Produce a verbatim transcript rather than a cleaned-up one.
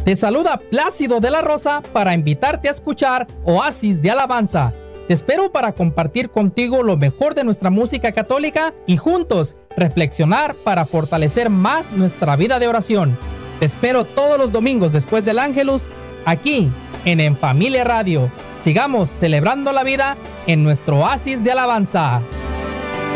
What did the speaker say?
Te saluda Plácido de la Rosa para invitarte a escuchar Oasis de Alabanza. Te espero para compartir contigo lo mejor de nuestra música católica y juntos reflexionar para fortalecer más nuestra vida de oración. Te espero todos los domingos después del Ángelus, aquí en En Familia Radio. Sigamos celebrando la vida en nuestro Oasis de Alabanza.